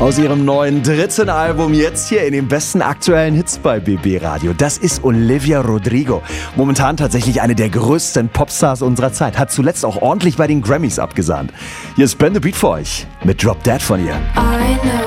Aus ihrem neuen dritten Album jetzt hier in den besten aktuellen Hits bei BB Radio. Das ist Olivia Rodrigo. Momentan tatsächlich eine der größten Popstars unserer Zeit. Hat zuletzt auch ordentlich bei den Grammys abgesahnt. Hier ist Ben the Beat für euch mit Drop Dead von ihr.